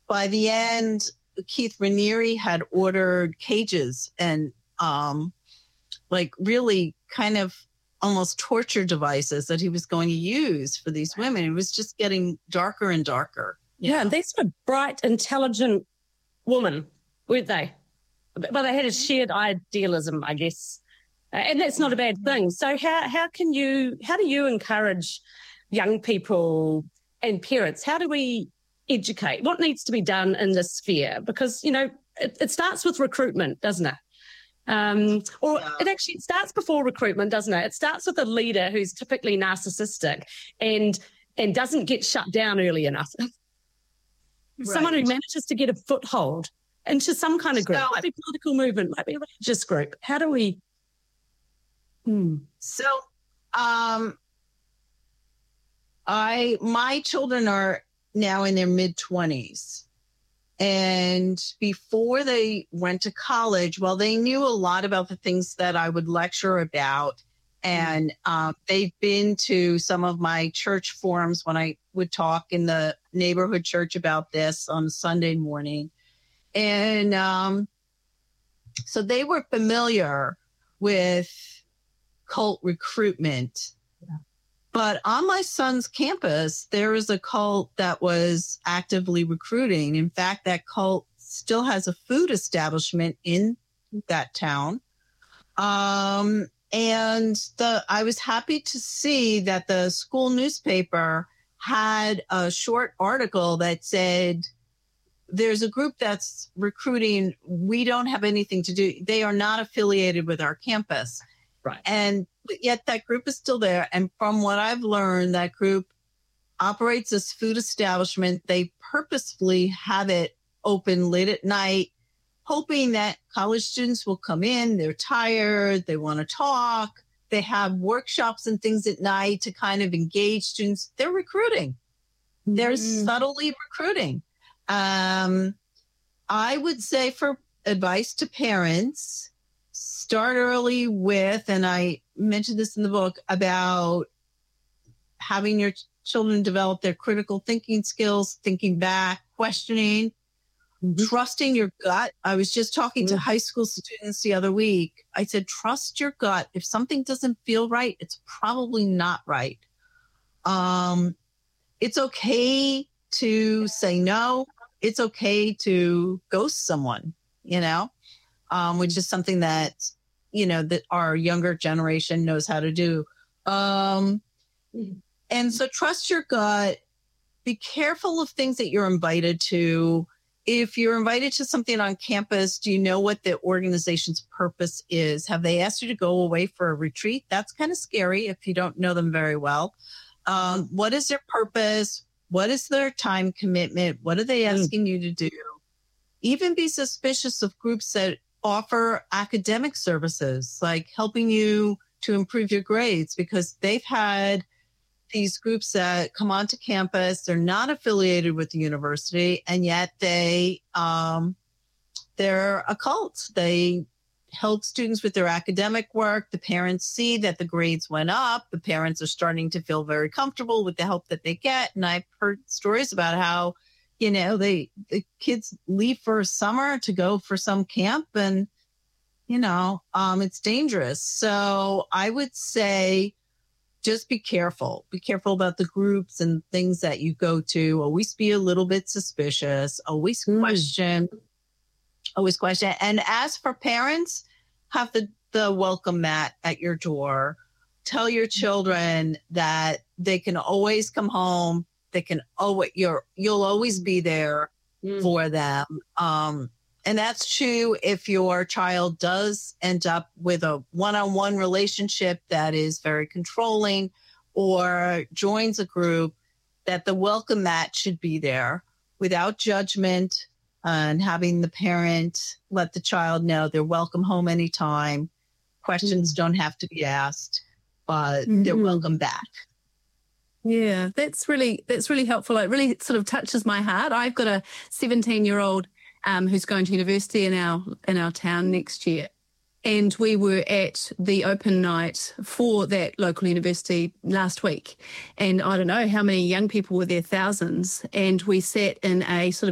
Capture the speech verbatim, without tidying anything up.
by the end, Keith Raniere had ordered cages and um, like really kind of almost torture devices that he was going to use for these women. It was just getting darker and darker. Yeah, and these were bright, intelligent women, weren't they? Well, they had a shared idealism, I guess, uh, and that's not a bad thing. So how how can you, how do you encourage young people and parents? How do we educate? What needs to be done in this sphere? Because, you know, it, it starts with recruitment, doesn't it? Um, or yeah. it actually starts before recruitment, doesn't it? It starts with a leader who's typically narcissistic and and doesn't get shut down early enough. Right. Someone who manages to get a foothold into some kind of group, so, might be political movement, might be a religious group. How do we? Hmm. So, um, I my children are now in their mid twenties. And before they went to college, well, they knew a lot about the things that I would lecture about. And um, they've been to some of my church forums when I would talk in the neighborhood church about this on Sunday morning. And um, so they were familiar with cult recruitment. But on my son's campus, there was a cult that was actively recruiting. In fact, that cult still has a food establishment in that town. Um, and the I was happy to see that the school newspaper had a short article that said, there's a group that's recruiting. We don't have anything to do. They are not affiliated with our campus. Right. And yet that group is still there. And from what I've learned, that group operates this food establishment. They purposefully have it open late at night, hoping that college students will come in. They're tired. They want to talk. They have workshops and things at night to kind of engage students. They're recruiting. They're mm-hmm. subtly recruiting. Um, I would say for advice to parents, start early with, and I mentioned this in the book, about having your children develop their critical thinking skills, thinking back, questioning, mm-hmm. trusting your gut. I was just talking mm-hmm. to high school students the other week. I said, trust your gut. If something doesn't feel right, it's probably not right. Um, it's okay to say no. It's okay to ghost someone, you know, um, which is something that, you know, that our younger generation knows how to do. Um, and so trust your gut. Be careful of things that you're invited to. If you're invited to something on campus, do you know what the organization's purpose is? Have they asked you to go away for a retreat? That's kind of scary if you don't know them very well. Um, what is their purpose? What is their time commitment? What are they asking mm. you to do? Even be suspicious of groups that offer academic services, like helping you to improve your grades, because they've had these groups that come onto campus. They're not affiliated with the university, and yet they, um, they're a cult. They help students with their academic work. The parents see that the grades went up. The parents are starting to feel very comfortable with the help that they get. And I've heard stories about how, you know, they, the kids leave for summer to go for some camp, and, you know, um, it's dangerous. So I would say just be careful. Be careful about the groups and things that you go to. Always be a little bit suspicious. Always mm. question. Always question. And as for parents, have the, the welcome mat at your door. Tell your children that they can always come home. They can always, you're, you'll always be there mm. for them. Um, and that's true if your child does end up with a one-on-one relationship that is very controlling, or joins a group, that the welcome mat should be there without judgment, and having the parent let the child know they're welcome home anytime. Questions mm. don't have to be asked, but mm-hmm. they're welcome back. Yeah, that's really, that's really helpful. It really sort of touches my heart. I've got a seventeen year old um, who's going to university in our, in our town next year. And we were at the open night for that local university last week. And I don't know how many young people were there, thousands. And we sat in a sort of